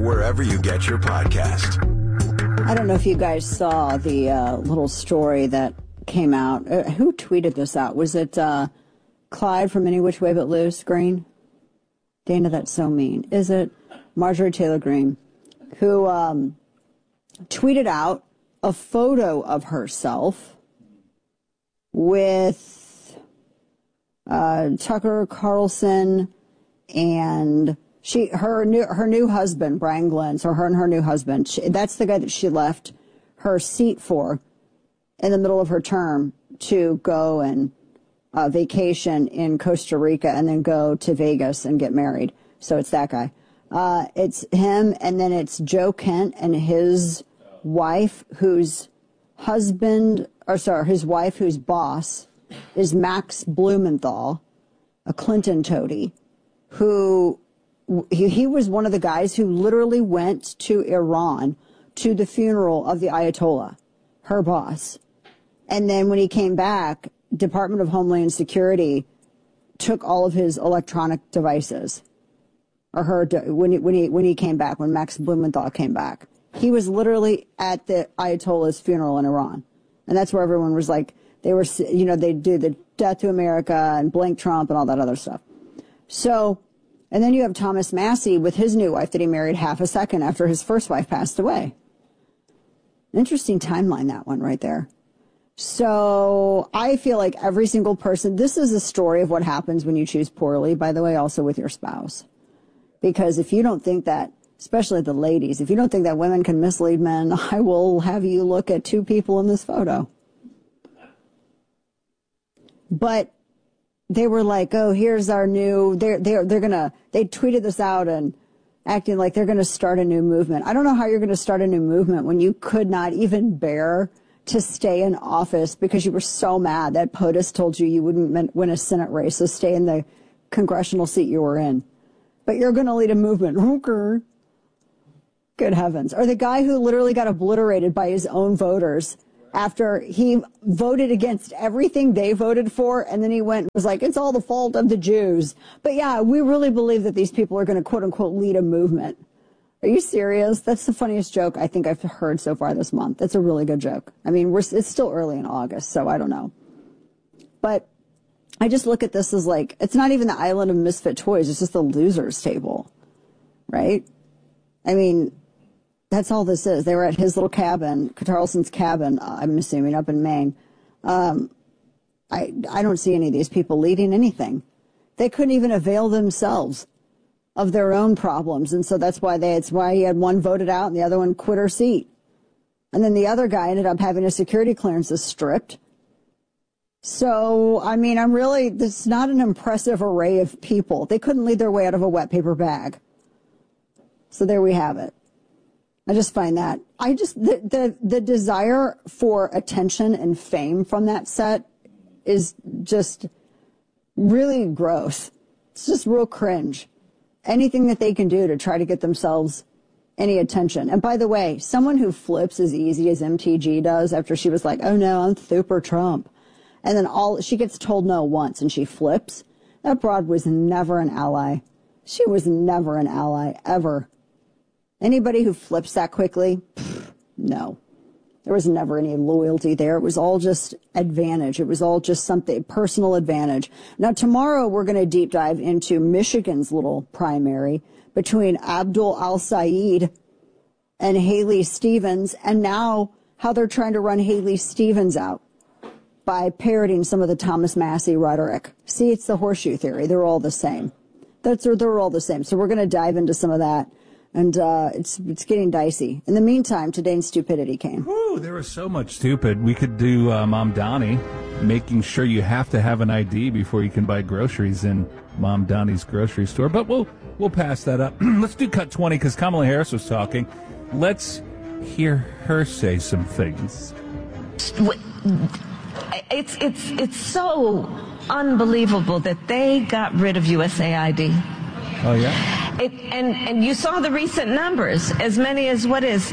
wherever you get your podcast. I don't know if you guys saw the little story that came out. Who tweeted this out? Was it Clyde from Any Which Way But Loose, Green? Dana, that's so mean. Is it Marjorie Taylor Greene, who tweeted out a photo of herself with Tucker Carlson and her new husband, Brian Glenn. So her and her new husband, that's the guy that she left her seat for in the middle of her term to go and vacation in Costa Rica and then go to Vegas and get married. So it's that guy. It's him, and then it's Joe Kent and his wife, whose wife, whose boss is Max Blumenthal, a Clinton toady, who he was one of the guys who literally went to Iran to the funeral of the Ayatollah, her boss. And then when he came back, Department of Homeland Security took all of his electronic devices. When he came back, when Max Blumenthal came back, he was literally at the Ayatollah's funeral in Iran. And that's where everyone was like, they do the Death to America and Blank Trump and all that other stuff. So, and then you have Thomas Massie with his new wife that he married half a second after his first wife passed away. Interesting timeline, that one right there. So I feel like every single person, this is a story of what happens when you choose poorly, by the way, also with your spouse. Because if you don't think that, especially the ladies, if you don't think that women can mislead men, I will have you look at two people in this photo. But they were like, oh, here's our new, they tweeted this out and acting like they're going to start a new movement. I don't know how you're going to start a new movement when you could not even bear to stay in office because you were so mad that POTUS told you wouldn't win a Senate race, so stay in the congressional seat you were in. But you're going to lead a movement. Okay. Good heavens. Or the guy who literally got obliterated by his own voters after he voted against everything they voted for, and then he went and was like, it's all the fault of the Jews. But yeah, we really believe that these people are going to quote-unquote lead a movement. Are you serious? That's the funniest joke I think I've heard so far this month. That's a really good joke. I mean, it's still early in August, so I don't know. But I just look at this as like, it's not even the island of misfit toys. It's just the losers table, right? I mean, that's all this is. They were at his little cabin, Carlson's cabin, I'm assuming, up in Maine. I don't see any of these people leading anything. They couldn't even avail themselves of their own problems. And so that's why it's why he had one voted out and the other one quit her seat. And then the other guy ended up having his security clearances stripped. So, I mean, this is not an impressive array of people. They couldn't lead their way out of a wet paper bag. So there we have it. I just find that. The desire for attention and fame from that set is just really gross. It's just real cringe. Anything that they can do to try to get themselves any attention. And by the way, someone who flips as easy as MTG does after she was like, oh no, I'm super Trump. And then she gets told no once and she flips. That broad was never an ally. She was never an ally, ever. Anybody who flips that quickly, no. There was never any loyalty there. It was all just advantage. It was all just something, personal advantage. Now, tomorrow we're going to deep dive into Michigan's little primary between Abdul Al-Sayed and Haley Stevens, and now how they're trying to run Haley Stevens out by parroting some of the Thomas Massie rhetoric. See, it's the horseshoe theory. They're all the same. They're all the same. So we're going to dive into some of that. And it's getting dicey. In the meantime, today's stupidity came. Whew, there was so much stupid. We could do Mom Donnie, making sure you have to have an ID before you can buy groceries in Mom Donnie's grocery store. But we'll pass that up. Let's do Cut 20 because Kamala Harris was talking. Let's hear her say some things. It's so unbelievable that they got rid of USAID. Oh, yeah? And you saw the recent numbers. As many as,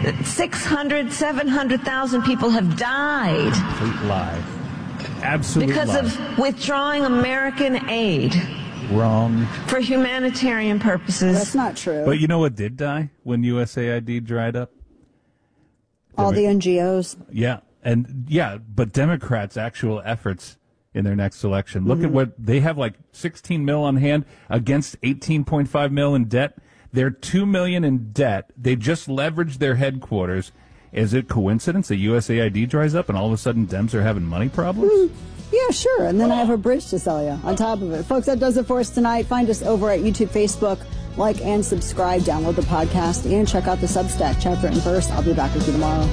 700,000 people have died. Complete lie. Absolute because lie. of withdrawing American aid. Wrong. For humanitarian purposes. That's not true. But you know what did die when USAID dried up? All the NGOs. Yeah. But Democrats' actual efforts in their next election. Look at what they have, like 16 mil on hand against 18.5 mil in debt. They're $2 million in debt. They just leveraged their headquarters. Is it coincidence that USAID dries up and all of a sudden Dems are having money problems? Yeah, sure. And then I have a bridge to sell you on top of it. Folks, that does it for us tonight. Find us over at YouTube, Facebook. Like and subscribe. Download the podcast and check out the Substack, Chapter and Verse. I'll be back with you tomorrow.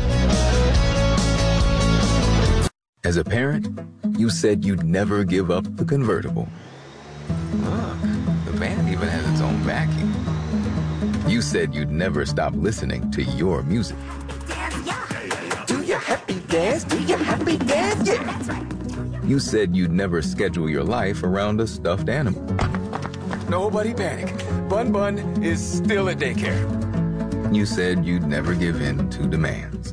As a parent, you said you'd never give up the convertible. Look, the van even has its own vacuum. You said you'd never stop listening to your music. Do your happy dance, do your happy dance, yeah. That's right. You said you'd never schedule your life around a stuffed animal. Nobody panic. Bun Bun is still at daycare. You said you'd never give in to demands.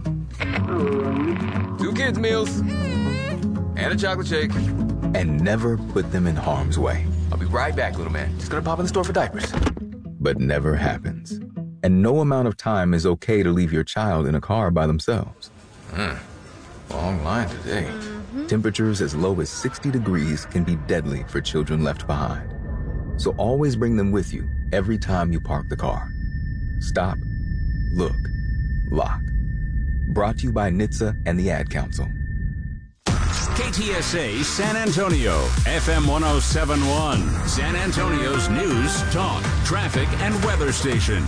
2 kids' meals and a chocolate shake. And never put them in harm's way. I'll be right back, little man. Just gonna pop in the store for diapers. But never happens. And no amount of time is okay to leave your child in a car by themselves. Long line today. Temperatures as low as 60 degrees can be deadly for children left behind. So always bring them with you every time you park the car. Stop, look, lock. Brought to you by NHTSA and the Ad Council. KTSA San Antonio, FM 107.1, San Antonio's news, talk, traffic, and weather station.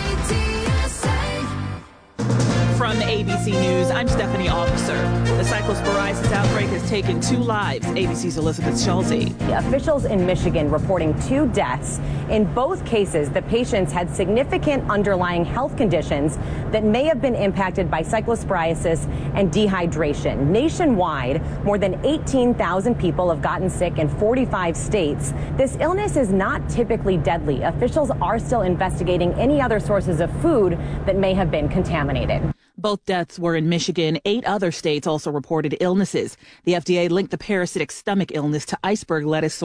From ABC News, I'm Stephanie Officer. The cyclosporiasis outbreak has taken 2 lives. ABC's Elizabeth Schulze. Officials in Michigan reporting 2 deaths. In both cases, the patients had significant underlying health conditions that may have been impacted by cyclosporiasis and dehydration. Nationwide, more than 18,000 people have gotten sick in 45 states. This illness is not typically deadly. Officials are still investigating any other sources of food that may have been contaminated. Both deaths were in Michigan. 8 other states also reported illnesses. The FDA linked the parasitic stomach illness to iceberg lettuce